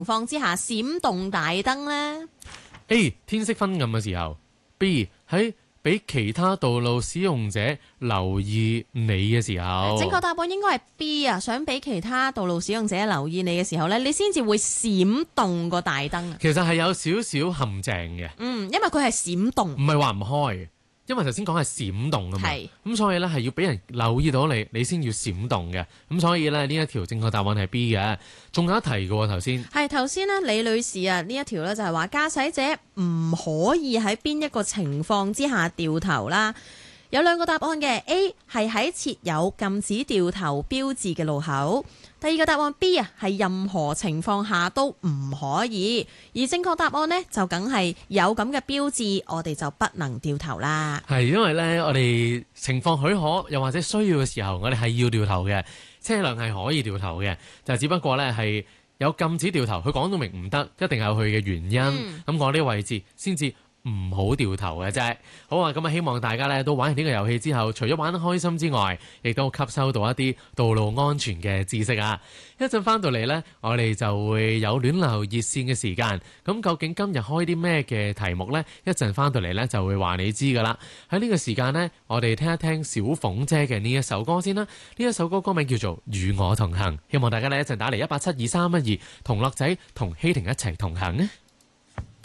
況之下閃動大燈呢？ A. 天色昏暗嘅時候。 B. 喺俾其他道路使用者留意你嘅時候。 正確答案應該係 B 啊！想俾其他道路使用者留意你嘅時候呢，你先至會閃動個大燈啊。 其實係有少少陷阱嘅。 因為佢係閃動， 唔係話唔開，因為頭先講係閃動啊嘛。 係咁所以咧係要俾人留意到你，你先要閃動嘅。咁所以咧呢一條正確答案係 B 嘅。仲有一題嘅喎頭先。 係頭先呢，李女士啊，呢一條呢就係話駕駛者唔可以喺邊一個情況之下掉頭啦。有兩個答案嘅 ，A 係喺設有禁止掉頭標誌嘅路口。第二個答案 B 啊，係任何情況下都唔可以。而正確答案呢，就梗係有咁嘅標誌，我哋就不能掉頭啦。 係因為咧，我哋情況許可又或者需要嘅時候，我哋係要掉頭嘅，車輛係可以掉頭嘅，就只不過咧係有禁止掉頭，佢講到明唔得，一定有佢嘅原因。咁我呢個位置先至唔好掉頭嘅啫。好啊，咁啊，希望大家咧都玩完呢個遊戲之後，除咗玩得開心之外，亦都吸收到一啲道路安全嘅知識啊！一陣翻到嚟呢，我哋就會有暖流熱線嘅時間。咁究竟今日開啲咩嘅題目呢？一陣翻到嚟呢，就會話你知噶啦。喺呢個時間呢，我哋聽一聽小鳳姐嘅呢一首歌先啦。呢一首歌歌名叫做《與我同行》，希望大家呢一陣打嚟1872312，同樂仔同希婷一齊同行呢。